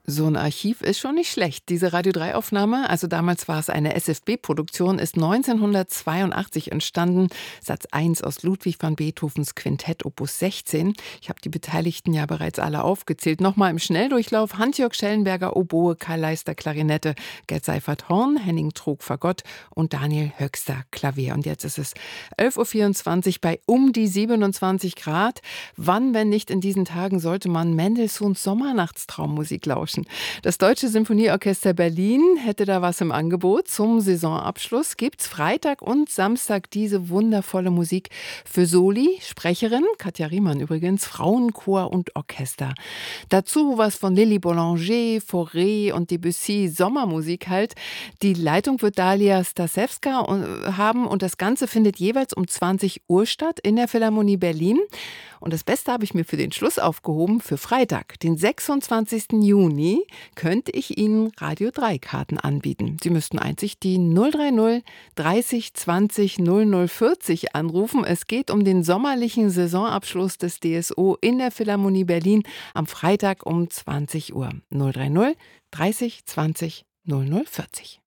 So ein Archiv ist schon nicht schlecht. Diese Radio 3-Aufnahme, also damals war es eine SFB-Produktion, ist 1982 entstanden. Satz 1 aus Ludwig van Beethovens Quintett Opus 16. Ich habe die Beteiligten ja bereits alle aufgezählt. Nochmal im Schnelldurchlauf: Hans-Jörg Schellenberger Oboe, Karl Leister Klarinette, Gerd Seifert Horn, Henning Trog Fagott und Daniel Höxter Klavier. Und jetzt ist es 11:24 Uhr bei um die 27 Grad. Wann, wenn nicht in diesen Tagen, sollte man Mendelssohns Sommernachtstraummusik lauschen? Das Deutsche Symphonieorchester Berlin hätte da was im Angebot. Zum Saisonabschluss gibt's Freitag und Samstag diese wundervolle Musik für Soli, Sprecherin, Katja Riemann übrigens, Frauenchor und Orchester. Dazu was von Lili Boulanger, Fauré und Debussy, Sommermusik halt. Die Leitung wird Dalia Stasewska haben und das Ganze findet jeweils um 20 Uhr statt in der Philharmonie Berlin. Und das Beste habe ich mir für den Schluss aufgehoben. Für Freitag, den 26. Juni, könnte ich Ihnen Radio 3 Karten anbieten. Sie müssten einzig die 030 30 20 00 40 anrufen. Es geht um den sommerlichen Saisonabschluss des DSO in der Philharmonie Berlin am Freitag um 20 Uhr. 030 30 20 00 40.